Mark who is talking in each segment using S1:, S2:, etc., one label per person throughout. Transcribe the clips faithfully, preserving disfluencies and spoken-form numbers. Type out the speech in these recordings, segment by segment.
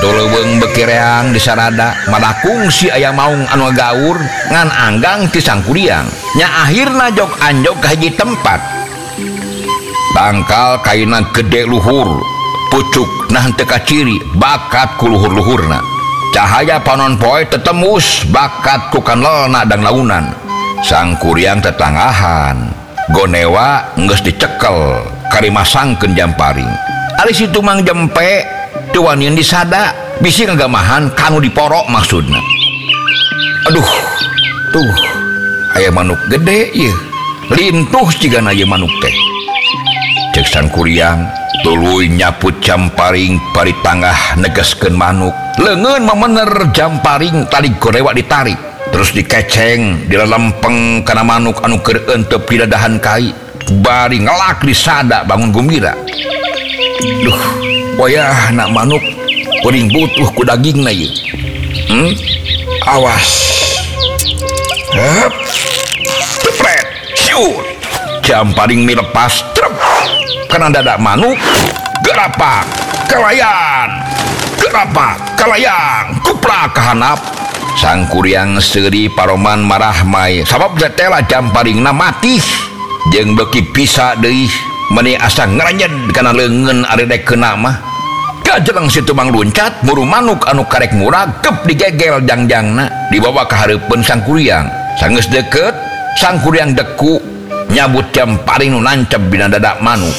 S1: Tuleuweung bekireang di sarada madakung si aya maung anu gaur ngan anggang ti sangkuriang nya akhirna jog anjog ka hiji tempat bangkal kaina gede luhur pucuk nah teu kaciri bakat ku luhur-luhurna cahaya panon poe tetembus bakat ku kanelna dang launan sangkuriang tetanggahan gonewa geus dicekel karimasangkeun Jamparing ari situ mang jempe teu wanian disada bisi ngagamahan kanu diporok maksudna aduh tuh aya manuk gede ieu lintuh cigana ieu manuk teh cek sangkuriang tuluy nyaput Jamparing pari tangah negeskeun manuk leungeun mamener Jamparing tali gorewa ditarik terus dikeceng dilelempeng kana manuk anu keur euteup di dadahan kai bari ngelak disada bangun gembira duh wayah nak manuk kuring butuh ku dagingna ieu hmm? Awas hep cepret siut Jamparing milepas trep kana dadak manuk gerapak kalayan gerapak kalayang kuprak kahanap sangkuriang seuri paroman marah mai sabab jatela Jamparingna mati jeung beuki pisa deui meni asa ngaranyed kana leungeun ari rek keuna mah kajelang situ mang luncat muru manuk anu karek murag kep digegel jangjangna dibawa ka hareupeun sangkuriang sanggeus deukeut sangkuriang deku nyabut Jamparing nu nancep dina dadak manuk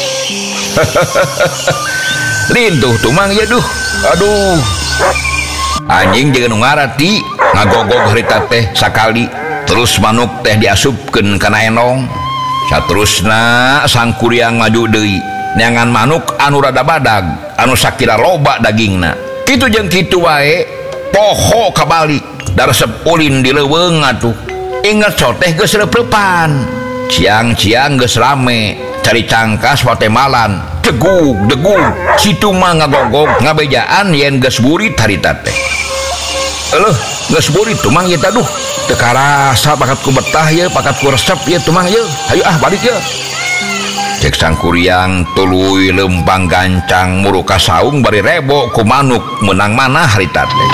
S1: lintuh tuh mang ya duh aduh anjing jeung nu ngarati ngagogog harita teh sakali terus manuk teh diasupkeun kana enong saterusna sangkuriang maju deui neangan manuk anu rada badag anu sakira loba dagingna kitu jeung kitu wae poho kabalik daresep ulin di leuweung atuh inget soteh geus reprepan ciang-ciang geus rame cari cangkas watemalan degug degug situ mah ngagogog ngabejaan yen geus burit harita teh eueuh geus burit tuh mang ieu teh duh teu karasa pakat ku betah ye pakat ku resep ye tuh mang ye hayu ah balik ye cek sangkuriang tuluy lempang gancang muru ka saung bari rebo ku manuk menang mana harita teh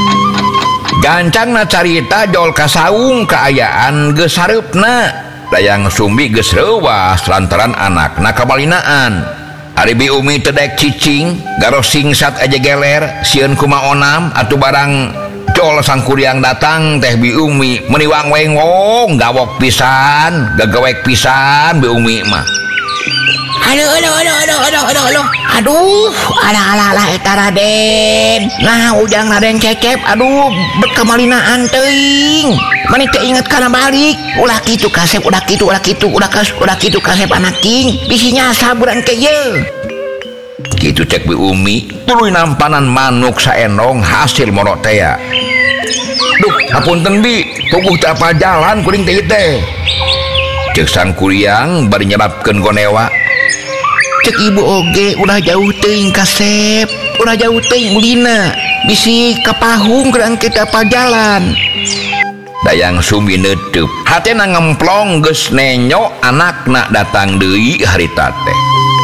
S1: gancangna carita jol ka saung kaayaan geus hareupna dayang sumbi geus reuwas lantaran anakna kabalinaan ari bi umi teu daek cicing garos singsat aja geler sieun kumaha onam atuh barang jol sangkuriang datang teh bi umi meuni wang-wengong gawok pisan gagawek pisan bi umi mah aduh aduh aduh aduh aduh aduh aduh aduh alah alah alah eta Raden nah ujang Raden cecep aduh berkemalinaan teuing mani teu inget kana balik ulah kitu kasep udah kitu udah kitu udah kas udah kitu kasep anak king bisi nyasa buran ke ye kitu cek bi umi tuluy nampanan manuk saenong hasil morok teh duh hapunten bi puguh teu apa jalan kuring teh teh cek sangkuriang bari nyelapkeun gonewa cek ibu oge udah jauh teuing kasep udah jauh teuing ulina bisi kapahung kurang kita apa jalan dayang sumbi neutup hatena ngemplong geus nenyo anakna datang deui harita teh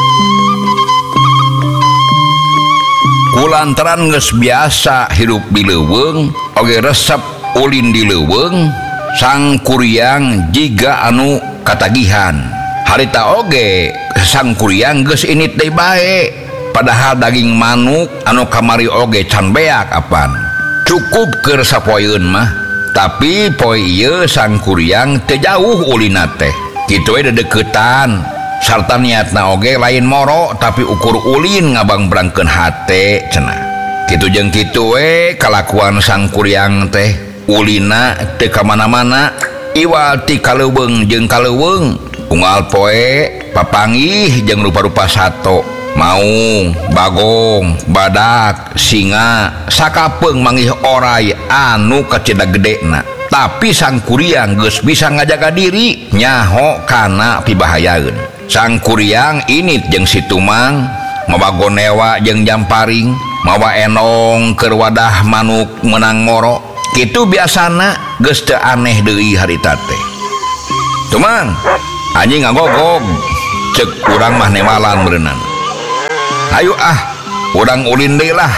S1: kulantaran geus biasa hirup di leuweung oge resep ulin di leuweung sangkuriang jiga anu katagihan harita oge sangkuriang geus init deui bae padahal daging manuk anu kamari oge can beak apan cukup keur sapoeun mah tapi poe ieu sangkuriang teu jauh ulina teh kitu we dedeukeutan sarta niatna oge lain moro tapi ukur ulin ngabang-brangkeun hate cenah kitu jeung kitu we kalakuan sangkuriang teh ulina teu ka mana-mana iwal ti kaleuweung jeung kaleuweung unggal poe papanggih jeung rupa-rupa sato maung bagong badak singa sakapeung manggih oray anu kacedak gedena tapi sangkuriang geus bisa ngajaga diri nyaho kana pibahayaeun sangkuriang init jeung situmang mawa gonewa jeung Jamparing mawa enong keur wadah manuk menang moro kitu biasana geus teu aneh deui harita teh tumang anjing ngagogog cek urang mah nemalan berenang ayo ah urang ulin deui lah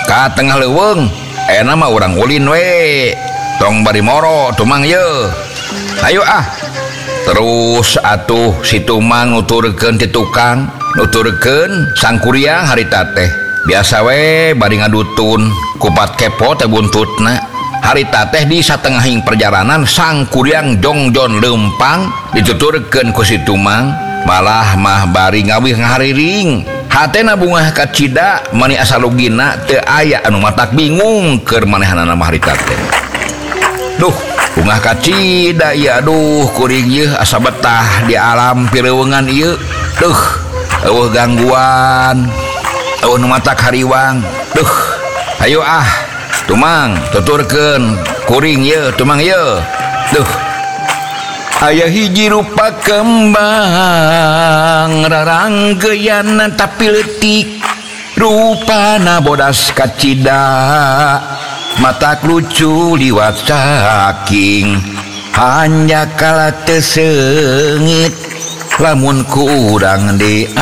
S1: ka tengah leuweung enak mah urang ulin we tong bari moro tumang ye ayo ah terus atuh si tumang nuturkeun ti tukang nuturkeun sang kuryang harita teh biasa we bari ngadutun kupat kepo teh buntutna harita teh di satengahing perjalanan sang kuryang jongjon leumpang dituturkeun ku si tumang malah mah bari ngawih ngahariring hatena bungah kacida mani asalugina teu aya anu matak bingung keur manehanana mah harita teh duh bungah kacida ieu aduh kuring ieu asa betah di alam pireuweungan ieu duh eueuh gangguan eueuh nu matak hariwang duh ayo ah tumang tuturkeun kuring ieu tumang ieu duh aya hiji rupa kembang raranggeyan tapi leutik rupana bodas kacida matak lucu liwat saking hanya kala teu seungit lamun kurang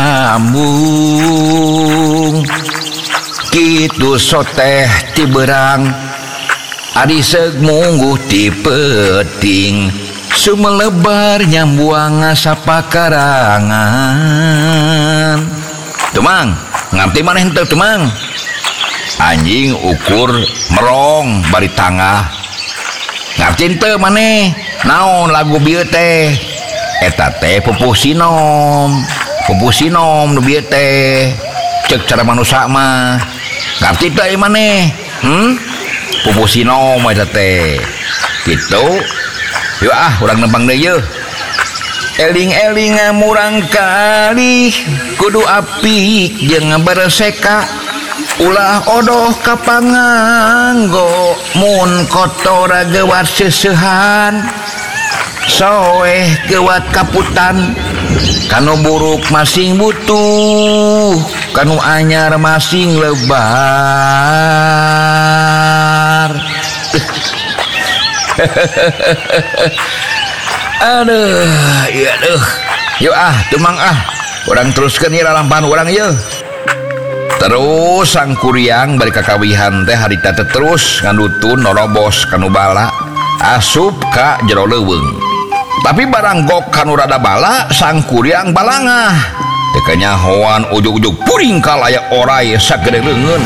S1: diambung kitu soteh ti beurang ari seug mungguh ti peuting sumelebar nyambuang sapakarangan tumang ngarti maneh henteu tumang anjing ukur merong bari tangah ngarti henteu maneh naon lagu bieu teh eta teh pupuh sinom pupuh sinom nu bieu teh ceuk cara manusia mah ngarti teh maneh hmm pupuh sinom eta teh kitu yuk ah urang nempang deui yeuh eling-eling murang kali kudu apik jeung bereseka ulah odoh ka panganggo mun kotor gewat seusehan soeh gewat kaputan kanu buruk masing butuh kanu anyar masing lebar aduh iya deh yuk ah tumang ah orang teruskan ya lampahan orang ya terus sang kuryang balik kakawihan teh harita teh terus ngandutun norobos kanu bala asup ka jero leuweung tapi barang gok kanu rada bala sang kuryang balangah teu kanyahoan ujug-ujug puring kalaya oray sagede leungeun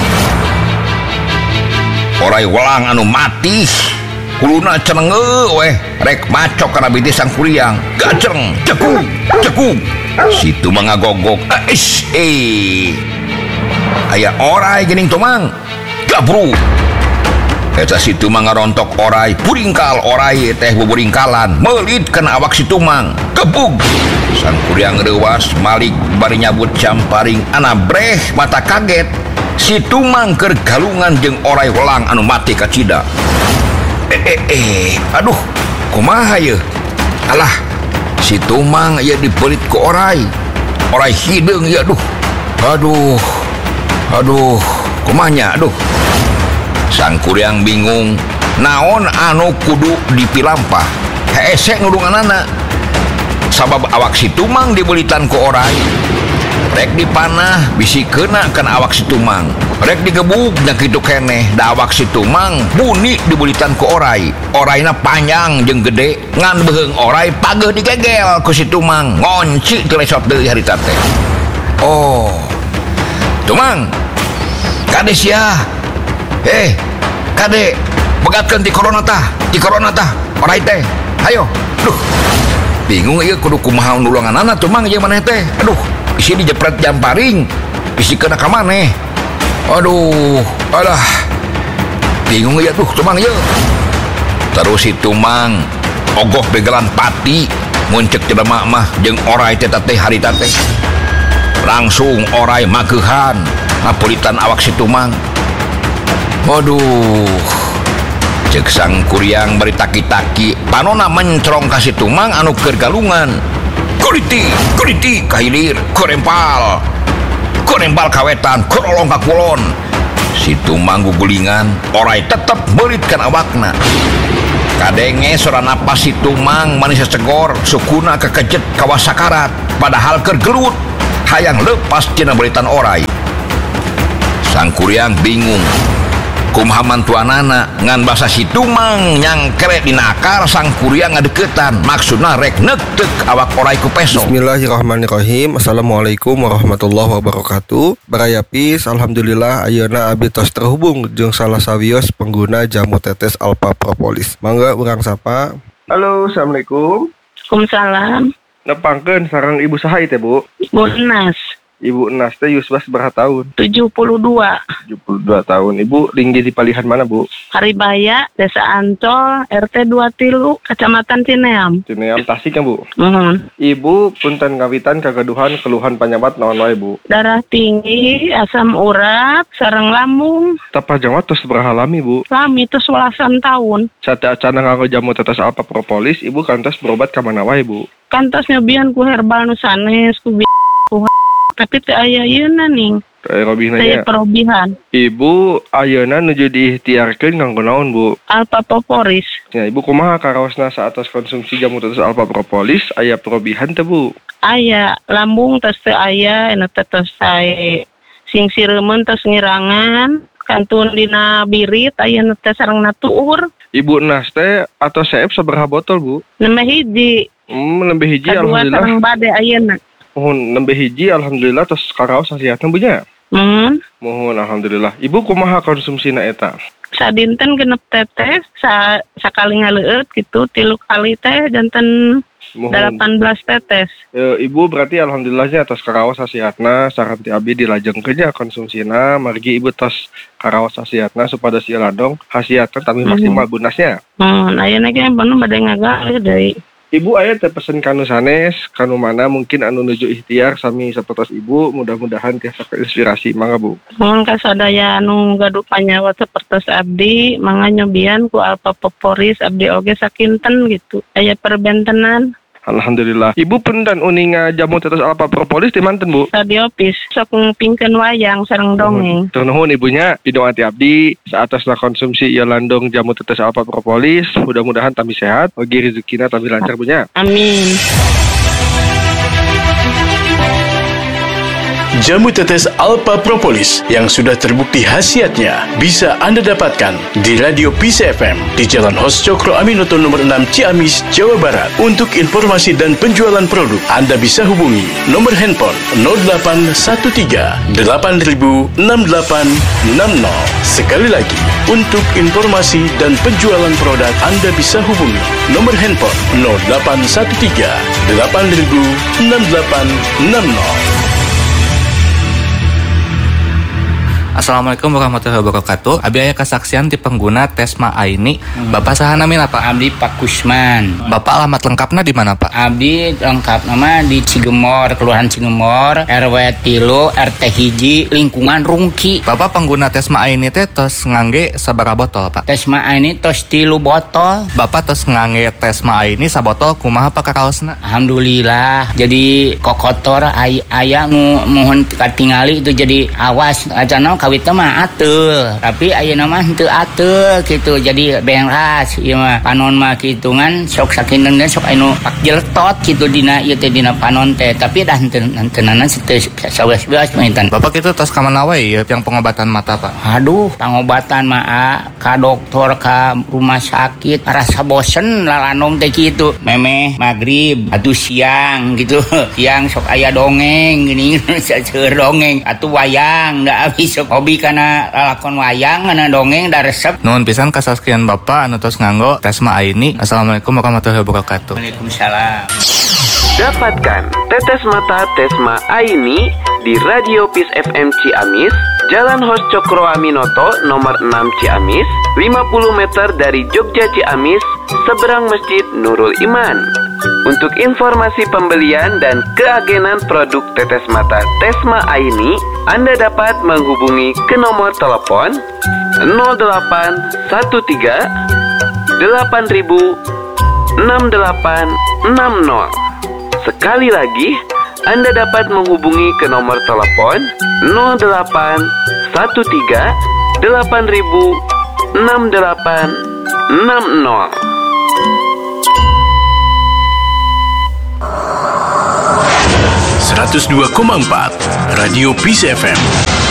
S1: oray welang anu mati kuluna cenenge weh rek macok kana binti sang kuryang gaceng cekuk cekuk situ mangagogok ais eh aya oray geuning tumang gabru eta situ mangarontok oray puringkal oray teh buburingkalan meulit kana awak si tumang gebug sang kuryang reuwas malik bari nyabut camparing anabreh mata kaget si tumang keur galungan jeung oray welang anu mati kacida eh eh eh aduh kumaha ye alah si tumang ieu dibelit ku oray oray hideung ieu aduh aduh aduh kumanya aduh sang kuryang bingung naon anu kudu dipilampah hese nulunganana sabab awak si tumang dibelitan ku oray rek dipanah bisi kena kan awak si tumang rek digebuk nya kitu keneh da awak si tumang bunyi dibulitan ku oray orayna panjang jeung gede ngan beheung oray pageuh digegel ku si tumang ngonci teu lesot deui harita teh oh tumang kade sia eh kade begatkeun ti corona tah ti corona tah oray teh ayo duh bingung ieu kudu kumaha nulunganana tumang ieu maneh teh aduh isi dijepret jamparing isi kena ka maneh aduh alah bingung ya tuh tumang ya terus si tumang ogoh begelan pati muncek jelema mah jeung oray teh teh harita teh langsung oray mageuhan ngapulitan awak si tumang waduh cek sang kuryang bari taki-taki panona mencrong ka si tumang anu keur galungan kuliti kuliti kahilir korempal korempal kawetan korolong ka kulon si tumang gugulingan oray tetep beulitkan awakna kadenge sora napas si tumang manis segor sukuna kekejet kawas sakarat padahal keur gelut hayang lepas tina belitan oray sang kuryang bingung kumaha mantuanana ngan basa situmang nyangkere dina akar sangkuria ngadeukeutan maksudna rek neuteuk awak orai ku peso.
S2: Bismillahirrahmanirrahim. Assalamualaikum warahmatullahi wabarakatuh. Barayapis, alhamdulillah ayeuna abdi tos terhubung jeung salah sawios pengguna jamu tetes Alpha Propolis. Mangga urang sapa. Halo, assalamualaikum.
S3: Waalaikumsalam.
S2: Nepangkeun sareng Ibu saha teh, Bu?
S3: Ibu Enas.
S2: Ibu Enas teh yusbas berapa tahun?
S3: tujuh puluh dua.
S2: tujuh puluh dua tahun. Ibu tinggi di palihan mana, Bu?
S3: Haribaya, Desa Ancol, R T dua tilu, Kecamatan Cineam.
S2: Cineam Tasik kan, Bu?
S3: Mohon.
S2: Ibu punten ngawitan kagaduhan keluhan panyawat naon wae, Bu?
S3: Darah tinggi, asam urat, sareng lambung.
S2: Tapa jawat tos beraha lami, Bu?
S3: Lami tos welasan tahun.
S2: Sate acana nganggo jamu tetes Alpha Propolis, Ibu kantos berobat ka mana wae, Bu?
S3: Kantos nyobian ku herbal nu sanes, ku bi- ku tapi teu aya yeuna ning.
S2: Teu robihna
S3: Teu
S2: nya.
S3: perobihan.
S2: Ibu ayeuna nuju diikhtiarkeun nganggo naon, Bu?
S3: Alpha Propolis.
S2: Ya, Ibu kumaha karaosna saatos konsumsi jamu tetes Alpha Propolis aya perobihan teu, Bu?
S3: Aya lambung tos teu aya, anu teh tos sae sing sireumeun tos ngirangan, kantun dina birit aya nu teh sarengna tuur.
S2: Ibu Nas teh atau seep sabaraha botol, Bu?
S3: Nembe hiji.
S2: Hmm, nembe hiji
S3: Kadua
S2: alhamdulillah.
S3: sareng bade ayeuna.
S2: Mohon nembe hiji alhamdulillah tos karaos hasiatna, Bu nya.
S3: Mohon.
S2: Mohon alhamdulillah. Ibu kumaha konsumsina eta?
S3: Sadinten genep tetes, sa sakali ngaleueut gitu, tilu kali teh janten
S2: Mohon.
S3: delapan belas tetes.
S2: E, Ibu berarti alhamdulillahnya tos karaos hasiatna saran ti abdi dilajengkeun nya konsumsina, margi Ibu tos karaos hasiatna supados ieu ladong hasiatna tapi maksimal bunasnya.
S3: Mohon ayeuna ge bener bade ngagalih deui.
S2: Ibu aya teh pesen kanu sanes, kanu mana mungkin anu nuju ikhtiar sami sapertos Ibu, mudah-mudahan tiasa inspirasi. Mangga, Bu.
S3: Mohon kasadaya anu gaduh panyawa sapertos abdi, mangga nyobian ku Alpha Propolis abdi oge sakinten gitu. Aya perbentenan.
S2: Alhamdulillah. Ibu punten uninga jamu tetes Alpha Propolis di manten, Bu?
S3: Radiopis sok ngpingkeun wayang sareng dongeng.
S2: Tur nuhun ibunya, pidong ati abdi saatasna konsumsi ieu landong jamu tetes Alpha Propolis, mudah-mudahan tambi sehat, oge rezekina tambi lancar, bunya.
S3: Amin.
S4: Jamu tetes Alpha Propolis yang sudah terbukti khasiatnya bisa Anda dapatkan di Radio Peace F M di Jalan Hos Cokro Aminoto nomor enam Ciamis, Jawa Barat. Untuk informasi dan penjualan produk, Anda bisa hubungi nomor handphone nol delapan satu tiga delapan nol enam delapan enam nol. Sekali lagi, untuk informasi dan penjualan produk, Anda bisa hubungi nomor handphone nol delapan satu tiga delapan nol enam delapan enam nol.
S5: Assalamualaikum warahmatullahi wabarakatuh. Abi aya kesaksian ti pengguna Tesma Aini. Hmm. Bapak saha namina, Pak?
S6: Abdi Pak Kusman.
S5: Bapak alamat lengkapna di mana, Pak?
S6: Abdi lengkap nama di Cigemor, Kelurahan Cigemor, R W tilu, R T hiji, lingkungan Rungki.
S5: Bapak pengguna Tesma Aini teh tos ngangge sabaraha botol, Pak?
S6: Tesma ini tos tilu botol.
S5: Bapak tos ngangge Tesma Aini sabotol kumaha Pak karaosna?
S6: Alhamdulillah. Jadi kokotor ay aya nu mohon katingali itu jadi awas acana kawitna mah ateul, tapi ayeuna mah henteu ateul gitu. Jadi beras ieu mah panon mah kitungan sok sakinten sok anu pak jeltot gitu dina ieu teh dina panon teh, tapi dah henteu henteunana teu sawelas mah intan.
S5: Bapak kitu tos ka mana wae ya yang pengobatan mata, Pak?
S6: Aduh, pengobatan mah ka dokter ka rumah sakit rasa bosen lalanom teh kitu. Memeh magrib atuh siang gitu. Siang sok aya dongeng gini saeur dongeng atuh wayang da abis sok hobi kana lalakon wayang kana dongeng da resep.
S5: Nuhun pisan kasaskian Bapak anu tos nganggo Tesma Aini. Assalamualaikum warahmatullahi wabarakatuh.
S6: Waalaikumsalam.
S7: Dapatkan tetes mata Tesma Aini di Radio Peace F M Ciamis, Jalan Hos Cokro Aminoto nomor enam Ciamis, lima puluh meter dari Jogja Ciamis, seberang Masjid Nurul Iman. Untuk informasi pembelian dan keagenan produk tetes mata Tesma Aini, Anda dapat menghubungi ke nomor telepon nol delapan satu tiga delapan enam delapan enam nol. Sekali lagi, Anda dapat menghubungi ke nomor telepon nol delapan satu tiga delapan enam delapan enam nol.
S4: seratus dua koma empat Radio Peace F M.